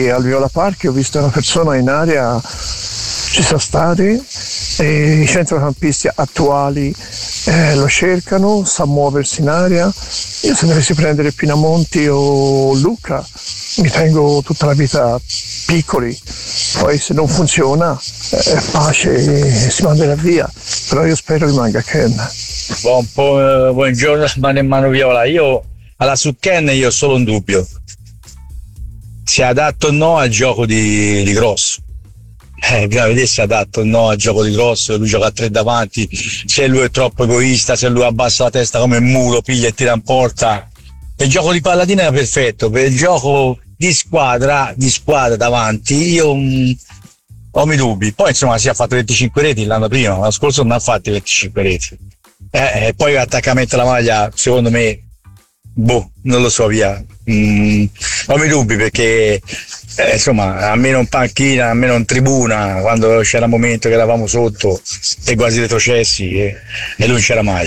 al Viola Park ho visto una persona in area, ci sono stati, e i centrocampisti attuali lo cercano, sa muoversi in area. Io se dovessi prendere Pinamonti o Luca mi tengo tutta la vita piccoli, poi se non funziona è pace, si manderà via, però io spero rimanga Ken. Buongiorno Maremmano Viola, io su Ken io ho solo un dubbio, si è adatto o no al gioco di Grosso. Bisogna vedere se è adatto o no al gioco di Grosso, lui gioca a 3 davanti, se lui è troppo egoista, se lui abbassa la testa come un mulo, piglia e tira in porta. Per il gioco di pallatina era perfetto, per il gioco di squadra davanti io ho i miei dubbi. Poi insomma si è fatto 25 reti l'anno prima, l'anno scorso non ha fatto 25 reti. Poi l'attaccamento alla maglia secondo me non lo so, via. Ho i miei dubbi perché insomma almeno in panchina, almeno in tribuna, quando c'era un momento che eravamo sotto e quasi retrocessi e lui non c'era mai.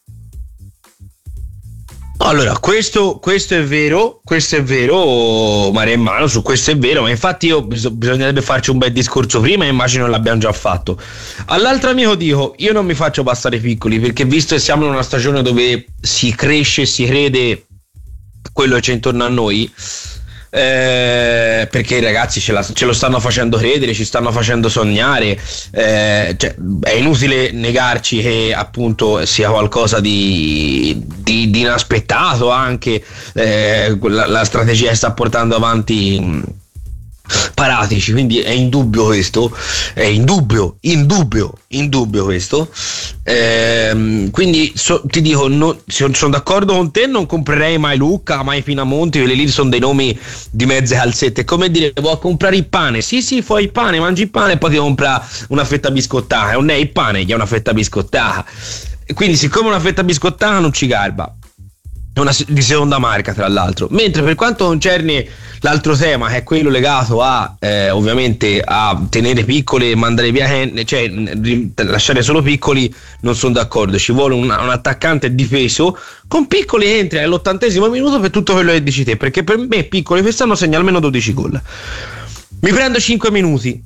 Allora, questo è vero, Maremmano, su questo è vero, ma infatti bisognerebbe farci un bel discorso prima e immagino l'abbiamo già fatto. All'altro amico dico, io non mi faccio passare piccoli, perché visto che siamo in una stagione dove si cresce e si crede quello che c'è intorno a noi, perché i ragazzi ce lo stanno facendo credere, ci stanno facendo sognare, cioè, è inutile negarci che appunto sia qualcosa di inaspettato anche la strategia che sta portando avanti Paratici, quindi è indubbio questo, è indubbio questo, quindi ti dico, sono d'accordo con te, non comprerei mai Lucca, mai Pinamonti, quelli lì sono dei nomi di mezze calzette, come dire, vuoi comprare il pane, sì fai il pane, mangi il pane e poi ti compra una fetta biscottata, non è il pane che è una fetta biscottata, quindi siccome una fetta biscottata non ci garba, è una di seconda marca tra l'altro. Mentre per quanto concerne l'altro tema, che è quello legato a ovviamente a tenere piccole e mandare via, cioè lasciare solo piccoli, non sono d'accordo. Ci vuole un attaccante di peso, con piccoli entri all'80° minuto per tutto quello che dici te, perché per me piccoli quest'anno segna almeno 12 gol. Mi prendo 5 minuti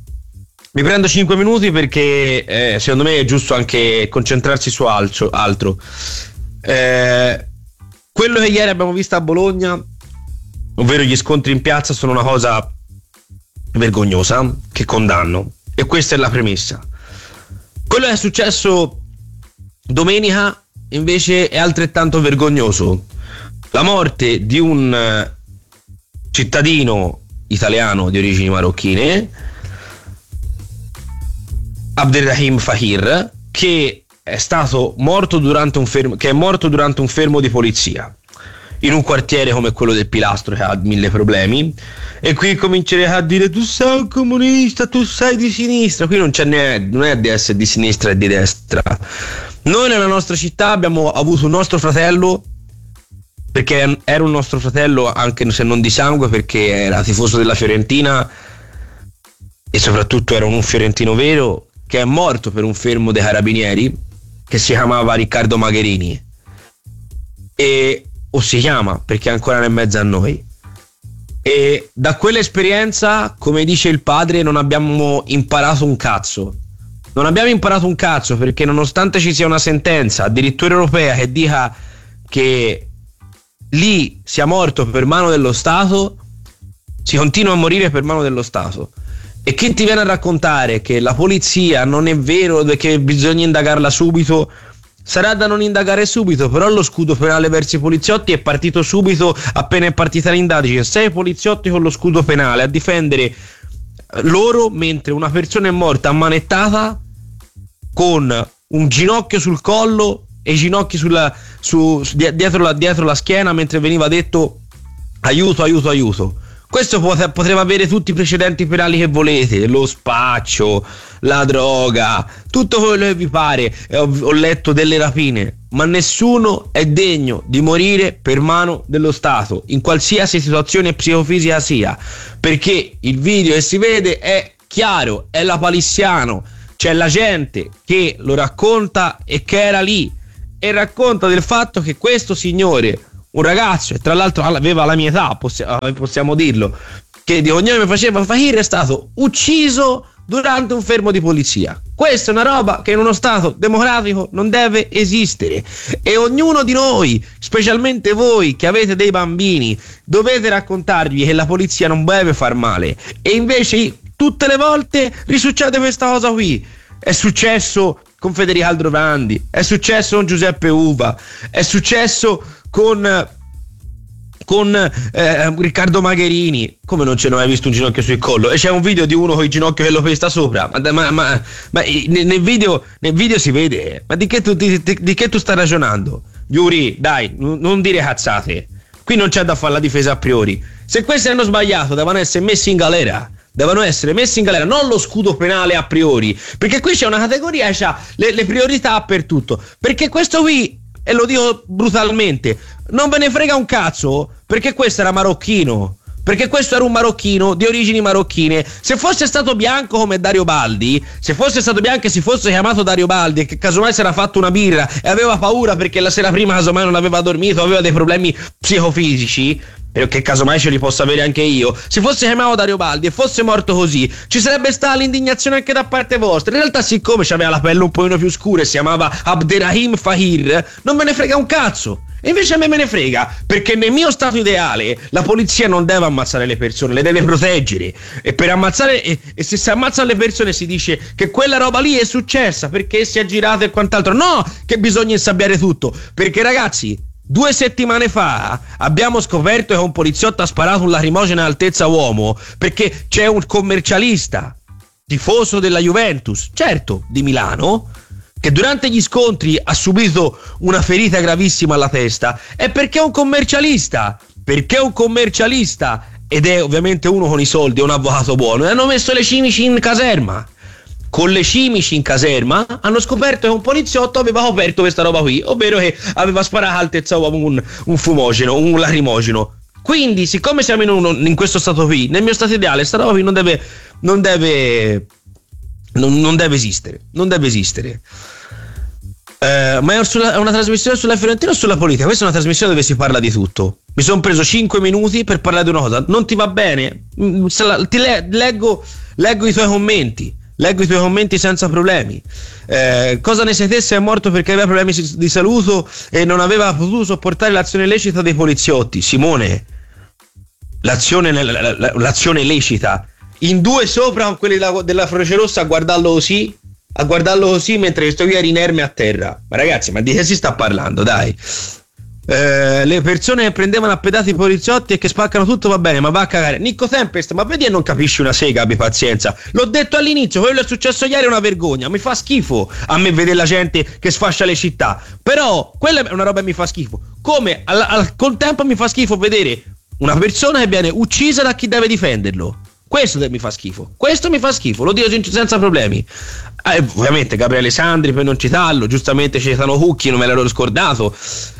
perché secondo me è giusto anche concentrarsi su altro. Quello che ieri abbiamo visto a Bologna, ovvero gli scontri in piazza, sono una cosa vergognosa che condanno, e questa è la premessa. Quello che è successo domenica invece è altrettanto vergognoso. La morte di un cittadino italiano di origini marocchine, Abderrahim Fahir, che è morto durante un fermo di polizia in un quartiere come quello del Pilastro, che ha 1000 problemi, e qui comincerei a dire tu sei un comunista, tu sei di sinistra. Qui non è di essere di sinistra e di destra. Noi nella nostra città abbiamo avuto un nostro fratello, perché era un nostro fratello anche se non di sangue, perché era tifoso della Fiorentina e soprattutto era un fiorentino vero, che è morto per un fermo dei carabinieri, che si chiamava Riccardo Magherini, o si chiama, perché ancora non è in mezzo a noi. E da quell'esperienza, come dice il padre, non abbiamo imparato un cazzo, perché nonostante ci sia una sentenza addirittura europea che dica che lì sia morto per mano dello Stato, si continua a morire per mano dello Stato. E chi ti viene a raccontare che la polizia non è vero, che bisogna indagarla subito, sarà da non indagare subito, però lo scudo penale verso i poliziotti è partito subito appena è partita l'indagine. 6 poliziotti con lo scudo penale a difendere loro, mentre una persona è morta ammanettata con un ginocchio sul collo e i ginocchi dietro la schiena, mentre veniva detto aiuto. Questo poteva avere tutti i precedenti penali che volete, lo spaccio, la droga, tutto quello che vi pare. Ho letto delle rapine, ma nessuno è degno di morire per mano dello Stato, in qualsiasi situazione psicofisica sia, perché il video che si vede è chiaro, è lapalissiano. C'è la gente che lo racconta e che era lì e racconta del fatto che questo signore, un ragazzo, e tra l'altro aveva la mia età, possiamo dirlo, che di cognome faceva Fahir, è stato ucciso durante un fermo di polizia. Questa è una roba che in uno stato democratico non deve esistere, e ognuno di noi, specialmente voi che avete dei bambini, dovete raccontargli che la polizia non deve far male, e invece tutte le volte risuccede questa cosa qui. È successo con Federico Aldrovandi, è successo con Giuseppe Uva, è successo con Riccardo Magherini. Come non ce ne hai visto un ginocchio sul collo? E c'è un video di uno con il ginocchio che lo pesta sopra, ma nel video si vede. Ma di che tu stai ragionando? Yuri, dai, non dire cazzate. Qui non c'è da fare la difesa a priori. Se questi hanno sbagliato, devono essere messi in galera. Non lo scudo penale a priori, perché qui c'è una categoria che ha le priorità per tutto. Perché questo qui, e lo dico brutalmente, non ve ne frega un cazzo, perché questo era marocchino, perché questo era un marocchino di origini marocchine. Se fosse stato bianco come Dario Baldi, se fosse stato bianco e si fosse chiamato Dario Baldi e che casomai si era fatto una birra e aveva paura perché la sera prima casomai non aveva dormito, aveva dei problemi psicofisici, che casomai ce li posso avere anche io, se fosse chiamato Dario Baldi e fosse morto così, ci sarebbe stata l'indignazione anche da parte vostra. In realtà, siccome aveva la pelle un pochino più scura e si chiamava Abderrahim Fahir, non me ne frega un cazzo. E invece a me ne frega, perché nel mio stato ideale la polizia non deve ammazzare le persone, le deve proteggere. E per ammazzare, e se si ammazzano le persone si dice che quella roba lì è successa perché si è girata e quant'altro. No, che bisogna insabbiare tutto, perché ragazzi, 2 settimane fa abbiamo scoperto che un poliziotto ha sparato un lacrimogeno a altezza uomo perché c'è un commercialista tifoso della Juventus, certo, di Milano, che durante gli scontri ha subito una ferita gravissima alla testa. E perché è un commercialista? Perché è un commercialista ed è ovviamente uno con i soldi, è un avvocato buono, e hanno messo le cimici in caserma. Con le cimici in caserma hanno scoperto che un poliziotto aveva coperto questa roba qui, ovvero che aveva sparato a altezza uomo un fumogeno, un lacrimogeno. Quindi, siccome siamo in questo stato qui, nel mio stato ideale, questa roba qui non deve esistere. Non deve esistere. Ma è una trasmissione sulla Fiorentina o sulla politica? Questa è una trasmissione dove si parla di tutto. Mi sono preso 5 minuti per parlare di una cosa. Non ti va bene? Leggo i tuoi commenti. Leggo i tuoi commenti senza problemi. Cosa ne sei te se è morto perché aveva problemi di salute e non aveva potuto sopportare l'azione lecita dei poliziotti? Simone, l'azione lecita, in 2 sopra con quelli della Croce Rossa a guardarlo così mentre sto io ero inerme a terra. Ma ragazzi, ma di che si sta parlando, dai? Le persone che prendevano a pedate i poliziotti e che spaccano tutto, va bene, ma va a cagare. Nico Tempest, ma vedi e non capisci una sega, abbi pazienza. L'ho detto all'inizio, quello è successo ieri, è una vergogna. Mi fa schifo a me vedere la gente che sfascia le città, però quella è una roba che mi fa schifo. Come al contempo mi fa schifo vedere una persona che viene uccisa da chi deve difenderlo. Questo mi fa schifo, lo dico senza problemi. Ovviamente Gabriele Sandri, per non citarlo, giustamente citano Cucchi, non me l'ero scordato.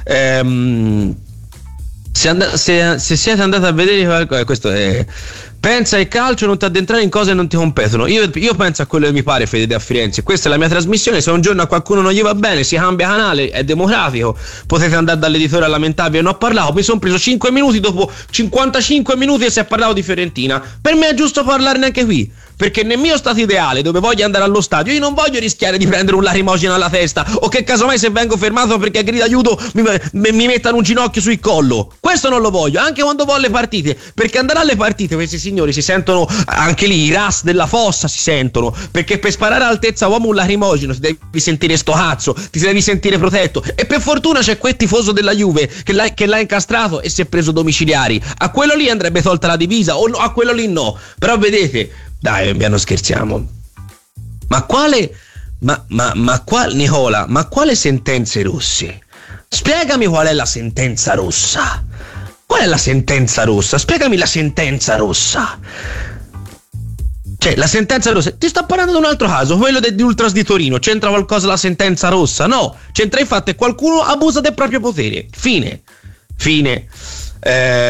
Se siete andati a vedere questo è... Pensa al calcio, non ti addentrare in cose che non ti competono. Io penso a quello che mi pare, Fede a Firenze. Questa è la mia trasmissione. Se un giorno a qualcuno non gli va bene, si cambia canale, è democratico. Potete andare dall'editore a lamentarvi. Non ho parlato, mi sono preso 5 minuti dopo 55 minuti e si è parlato di Fiorentina. Per me è giusto parlarne anche qui, perché nel mio stato ideale, dove voglio andare allo stadio, io non voglio rischiare di prendere un lacrimogeno alla testa, o che casomai se vengo fermato perché grida aiuto mi mettano un ginocchio sul collo. Questo non lo voglio, anche quando vo alle partite, perché andare alle partite questi signori si sentono, anche lì i ras della fossa si sentono, perché per sparare a altezza uomo un lacrimogeno ti devi sentire sto cazzo, ti devi sentire protetto. E per fortuna c'è quel tifoso della Juve che l'ha incastrato e si è preso domiciliari. A quello lì andrebbe tolta la divisa, o no, a quello lì no. Però vedete, dai, piano scherziamo. Ma quale Nicola, ma quale sentenze rosse? Spiegami qual è la sentenza rossa. Qual è la sentenza rossa? Spiegami la sentenza rossa. Cioè, la sentenza rossa. Ti sto parlando di un altro caso, quello di Ultras di Torino. C'entra qualcosa la sentenza rossa? No, c'entra il fatto che qualcuno abusa del proprio potere. Fine.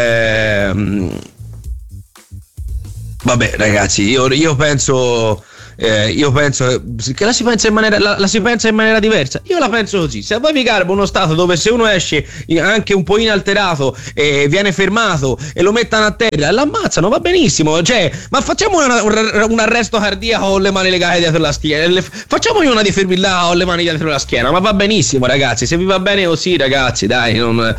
Vabbè, ragazzi, io penso io penso che la si pensa in maniera diversa. Io la penso così: se poi vi garba uno stato dove se uno esce anche un po' inalterato e viene fermato e lo mettono a terra e l'ammazzano, va benissimo, cioè, ma facciamo un arresto cardiaco con le mani legate dietro la schiena, facciamogli una defibrillata con le mani dietro la schiena, ma va benissimo, ragazzi, se vi va bene così, ragazzi, dai, non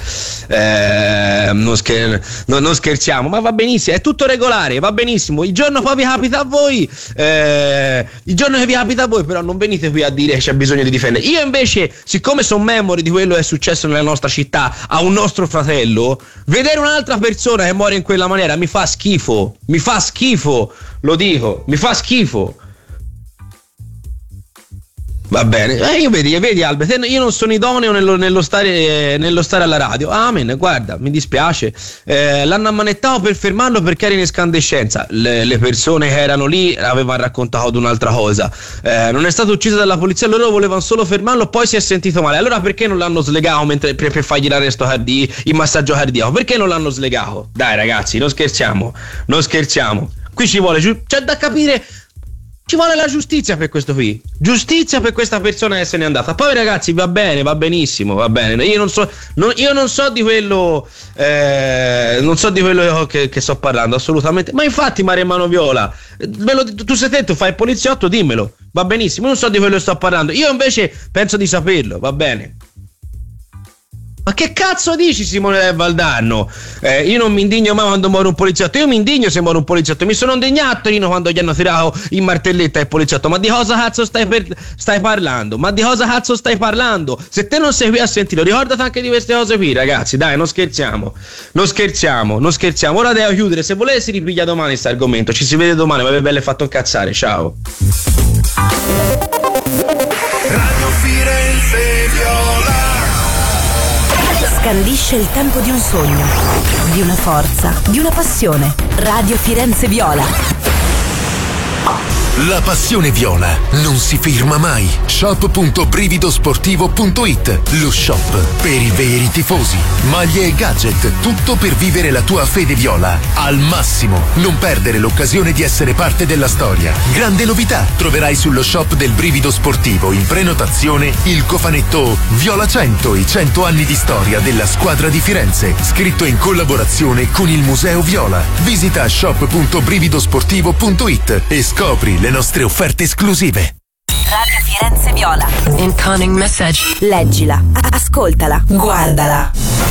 scherziamo, ma va benissimo, è tutto regolare, va benissimo. Il giorno poi vi capita a voi, il giorno che vi capita a voi, però non venite qui a dire che c'è bisogno di difendere. Io invece, siccome sono memore di quello che è successo nella nostra città a un nostro fratello, vedere un'altra persona che muore in quella maniera mi fa schifo, lo dico, mi fa schifo. Va bene, io vedi Albert, io non sono idoneo nello stare alla radio. Amen, guarda, mi dispiace. L'hanno ammanettato per fermarlo perché era in escandescenza. Le persone che erano lì avevano raccontato di un'altra cosa. Non è stato ucciso dalla polizia, loro volevano solo fermarlo, poi si è sentito male. Allora perché non l'hanno slegato per fargli l'arresto cardiaco, il massaggio cardiaco? Perché non l'hanno slegato? Dai ragazzi, non scherziamo. Qui ci vuole, c'è da capire. Ci vuole la giustizia per questo qui. Giustizia per questa persona che se n'è andata. Poi ragazzi, va bene, va benissimo, va bene. Io non so di quello. Non so di quello che sto parlando, assolutamente. Ma infatti, Maremmano Viola, tu sei te, tu fai il poliziotto, dimmelo. Va benissimo, non so di quello che sto parlando. Io invece penso di saperlo, va bene. Ma che cazzo dici, Simone del Valdarno? Io non mi indigno mai quando muore un poliziotto. Io mi indigno se muore un poliziotto. Mi sono indignato a Torino quando gli hanno tirato in martelletta il poliziotto. Ma di cosa cazzo stai parlando? Se te non sei qui a sentirlo, ricordati anche di queste cose qui, ragazzi. Dai, non scherziamo. Ora devo chiudere. Se volete si ripiglia domani questo argomento. Ci si vede domani. Mi avete fatto incazzare. Ciao. Radio Firenze Viola. Scandisce il tempo di un sogno, di una forza, di una passione. Radio Firenze Viola. La passione viola non si ferma mai. Shop.brividosportivo.it, lo shop per i veri tifosi. Maglie e gadget, tutto per vivere la tua fede viola al massimo. Non perdere l'occasione di essere parte della storia. Grande novità, troverai sullo shop del Brivido Sportivo in prenotazione il cofanetto Viola 100, i 100 anni di storia della squadra di Firenze, scritto in collaborazione con il Museo Viola. Visita shop.brividosportivo.it e scopri le nostre offerte esclusive. Radio Firenze Viola. Incoming message. Leggila, ascoltala, guardala.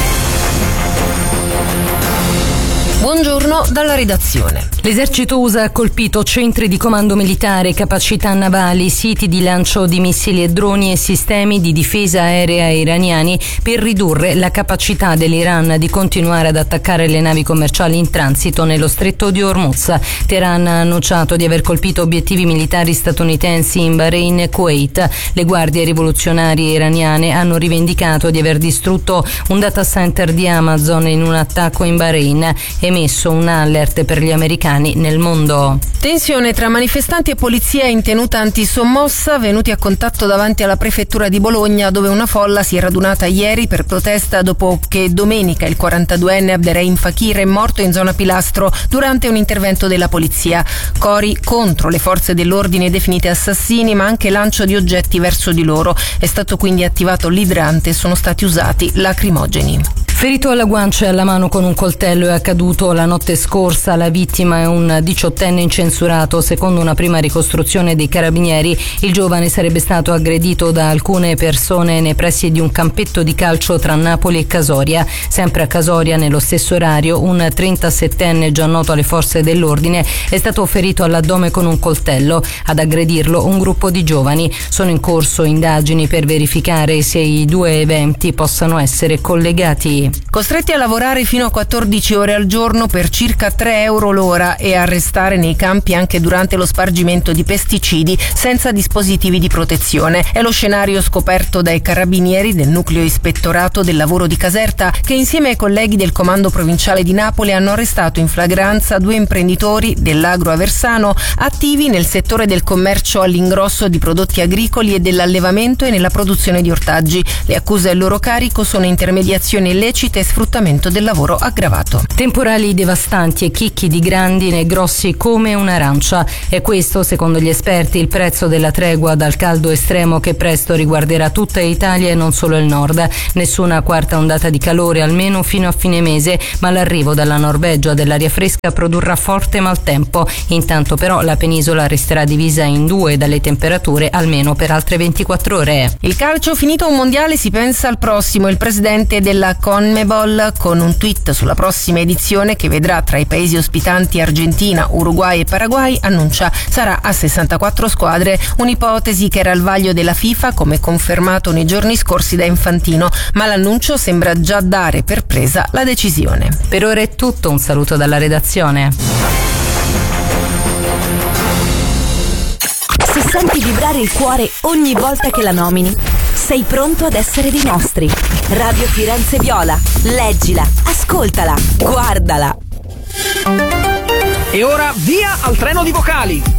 Buongiorno dalla redazione. L'esercito USA ha colpito centri di comando militare, capacità navali, siti di lancio di missili e droni e sistemi di difesa aerea iraniani per ridurre la capacità dell'Iran di continuare ad attaccare le navi commerciali in transito nello stretto di Hormuz. Teheran ha annunciato di aver colpito obiettivi militari statunitensi in Bahrain e Kuwait. Le guardie rivoluzionarie iraniane hanno rivendicato di aver distrutto un data center di Amazon in un attacco in Bahrain e emesso un alert per gli americani nel mondo. Tensione tra manifestanti e polizia in tenuta antisommossa, venuti a contatto davanti alla prefettura di Bologna, dove una folla si è radunata ieri per protesta dopo che domenica il 42enne Abderrahim Fakir è morto in zona Pilastro durante un intervento della polizia. Cori contro le forze dell'ordine definite assassini, ma anche lancio di oggetti verso di loro. È stato quindi attivato l'idrante e sono stati usati lacrimogeni. Ferito alla guancia e alla mano con un coltello è accaduto la notte scorsa. La vittima è un 18enne incensurato. Secondo una prima ricostruzione dei carabinieri, il giovane sarebbe stato aggredito da alcune persone nei pressi di un campetto di calcio tra Napoli e Casoria. Sempre a Casoria, nello stesso orario, un 37enne già noto alle forze dell'ordine è stato ferito all'addome con un coltello. Ad aggredirlo un gruppo di giovani. Sono in corso indagini per verificare se i due eventi possano essere collegati. Costretti a lavorare fino a 14 ore al giorno per circa 3 euro l'ora e a restare nei campi anche durante lo spargimento di pesticidi senza dispositivi di protezione. È lo scenario scoperto dai carabinieri del nucleo ispettorato del lavoro di Caserta, che insieme ai colleghi del comando provinciale di Napoli hanno arrestato in flagranza 2 imprenditori dell'agro aversano attivi nel settore del commercio all'ingrosso di prodotti agricoli e dell'allevamento e nella produzione di ortaggi. Le accuse al loro carico sono intermediazione illecita illecite e sfruttamento del lavoro aggravato. Temporali devastanti e chicchi di grandine grossi come un'arancia. È questo, secondo gli esperti, il prezzo della tregua dal caldo estremo che presto riguarderà tutta Italia e non solo il nord. Nessuna quarta ondata di calore almeno fino a fine mese, ma l'arrivo dalla Norvegia dell'aria fresca produrrà forte maltempo. Intanto però la penisola resterà divisa in due dalle temperature almeno per altre 24 ore. Il calcio, finito un mondiale, si pensa al prossimo. Il presidente della CONMEBOL, con un tweet sulla prossima edizione che vedrà tra i paesi ospitanti Argentina, Uruguay e Paraguay, annuncia sarà a 64 squadre, un'ipotesi che era al vaglio della FIFA, come confermato nei giorni scorsi da Infantino, ma l'annuncio sembra già dare per presa la decisione. Per ora è tutto, un saluto dalla redazione. Se senti vibrare il cuore ogni volta che la nomini, sei pronto ad essere dei nostri. Radio Firenze Viola. Leggila, ascoltala, guardala. E ora via al treno di vocali.